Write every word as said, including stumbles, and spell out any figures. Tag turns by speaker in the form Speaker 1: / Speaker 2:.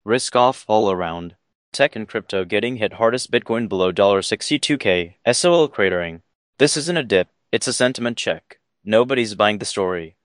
Speaker 1: Risk off all around. Tech and crypto getting hit hardest, Bitcoin below sixty-two K, S O L cratering. This isn't a dip, it's a sentiment check. Nobody's buying the story.